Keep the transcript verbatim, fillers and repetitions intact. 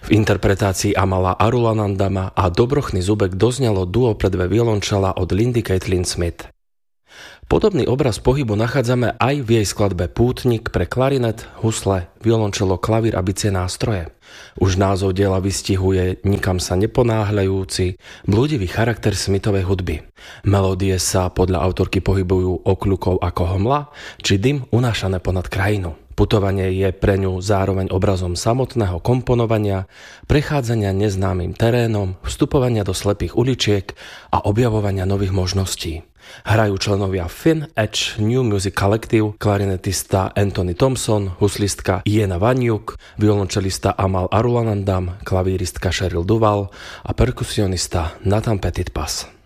V interpretácii Amala Arulanandama a Dobrochny Zubek doznelo duo pre dve violončela od Lindy Caitlin Smith. Podobný obraz pohybu nachádzame aj v jej skladbe Pútnik pre klarinet, husle, violončelo, klavír a bicie nástroje. Už názov diela vystihuje nikam sa neponáhľajúci, blúdivý charakter Smithovej hudby. Melódie sa podľa autorky pohybujú okľukov ako hmla, či dym unášané ponad krajinu. Putovanie je pre ňu zároveň obrazom samotného komponovania, prechádzania neznámym terénom, vstupovania do slepých uličiek a objavovania nových možností. Hrajú členovia Finn Edge New Music Collective, klarinetista Anthony Thompson, huslistka Jena Vaniuk, violončelista Amal Arulanandam, klavíristka Cheryl Duval a perkusionista Nathan Petitpas.